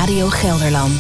Radio Gelderland.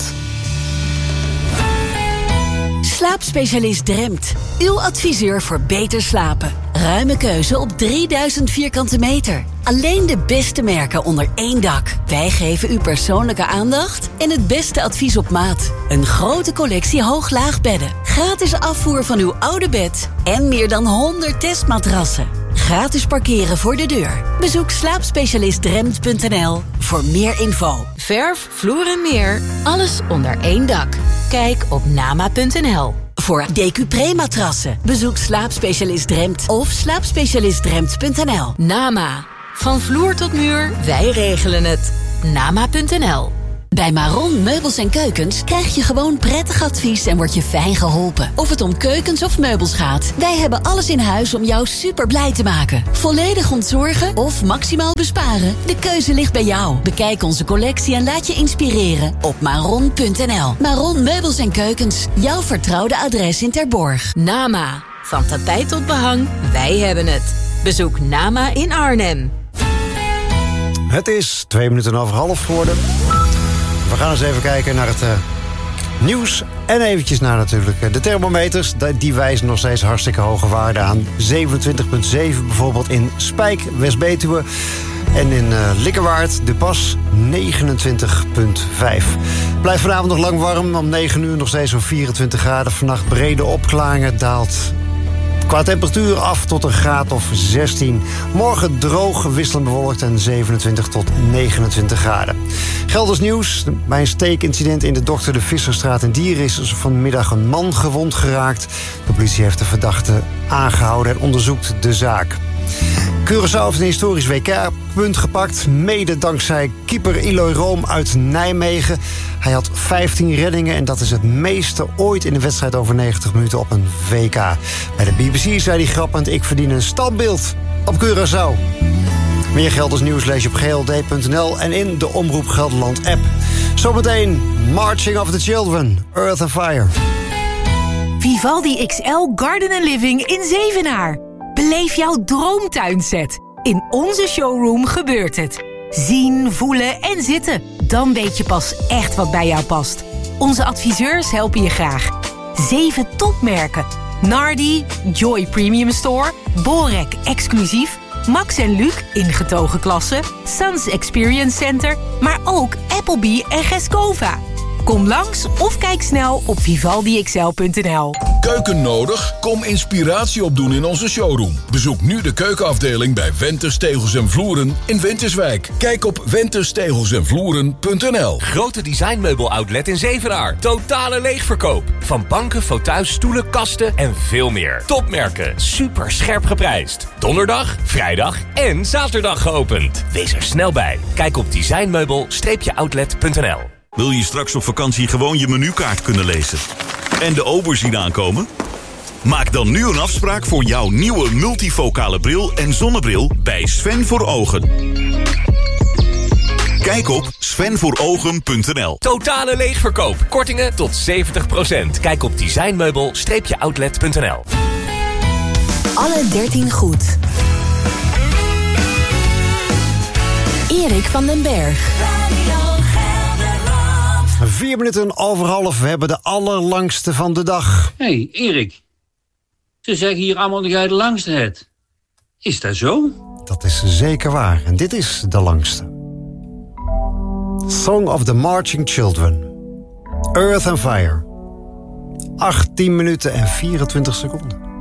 Slaapspecialist Dremt. Uw adviseur voor beter slapen. Ruime keuze op 3000 vierkante meter. Alleen de beste merken onder één dak. Wij geven u persoonlijke aandacht en het beste advies op maat. Een grote collectie hoog-laagbedden. Gratis afvoer van uw oude bed. En meer dan 100 testmatrassen. Gratis parkeren voor de deur. Bezoek slaapspecialistdremt.nl voor meer info. Verf, vloer en meer. Alles onder één dak. Kijk op nama.nl. Voor DQ-matrassen. Bezoek slaapspecialist Dremt of slaapspecialistdremt.nl. Nama. Van vloer tot muur, wij regelen het. nama.nl. Bij Maron Meubels en Keukens krijg je gewoon prettig advies en word je fijn geholpen. Of het om keukens of meubels gaat. Wij hebben alles in huis om jou super blij te maken. Volledig ontzorgen of maximaal besparen? De keuze ligt bij jou. Bekijk onze collectie en laat je inspireren op maron.nl. Maron Meubels en Keukens. Jouw vertrouwde adres in Terborg. Nama. Van tapijt tot behang, wij hebben het. Bezoek Nama in Arnhem. Het is 2 minuten over half geworden. We gaan eens even kijken naar het nieuws. En eventjes naar natuurlijk de thermometers. Die wijzen nog steeds hartstikke hoge waarden aan. 27,7 bijvoorbeeld in Spijk, West-Betuwe. En in Likkerwaard, De Pas, 29,5. Blijft vanavond nog lang warm. Om 9 uur nog steeds zo'n 24 graden. Vannacht brede opklaringen, daalt qua temperatuur af tot een graad of 16. Morgen droog, wisselend bewolkt en 27 tot 29 graden. Gelders nieuws. Bij een steekincident in de Dr. de Visserstraat in Dieren is vanmiddag een man gewond geraakt. De politie heeft de verdachte aangehouden en onderzoekt de zaak. Curaçao heeft een historisch WK-punt gepakt. Mede dankzij keeper Eloy Room uit Nijmegen. Hij had 15 reddingen en dat is het meeste ooit in een wedstrijd over 90 minuten op een WK. Bij de BBC zei hij grappend: ik verdien een standbeeld op Curaçao. Meer Gelders nieuws lees je op gld.nl en in de Omroep Gelderland app. Zometeen Marching of the Children, Earth and Fire. Vivaldi XL Garden & Living in Zevenaar. Beleef jouw droomtuinset. In onze showroom gebeurt het. Zien, voelen en zitten. Dan weet je pas echt wat bij jou past. Onze adviseurs helpen je graag. 7 topmerken. Nardi, Joy Premium Store, Borek Exclusief, Max & Luc ingetogen klasse, Sans Experience Center, maar ook Applebee en Gescova. Kom langs of kijk snel op vivaldixl.nl. Keuken nodig? Kom inspiratie opdoen in onze showroom. Bezoek nu de keukenafdeling bij Wenters Tegels en Vloeren in Winterswijk. Kijk op wenterstegelsенvloeren.nl. Grote designmeubel-outlet in Zevenaar. Totale leegverkoop. Van banken, fauteuils, stoelen, kasten en veel meer. Topmerken. Super scherp geprijsd. Donderdag, vrijdag en zaterdag geopend. Wees er snel bij. Kijk op designmeubel-outlet.nl. Wil je straks op vakantie gewoon je menukaart kunnen lezen? En de ober zien aankomen? Maak dan nu een afspraak voor jouw nieuwe multifocale bril en zonnebril bij Sven voor Ogen. Kijk op svenvoorogen.nl. Totale leegverkoop. Kortingen tot 70%. Kijk op designmeubel-outlet.nl. Alle 13 goed. Erik van den Berg. 4 minuten over half. We hebben de allerlangste van de dag. Hé, Erik. Ze zeggen hier allemaal dat jij de langste hebt. Is dat zo? Dat is zeker waar. En dit is de langste. Song of the Marching Children. Earth and Fire. 18 minuten en 24 seconden.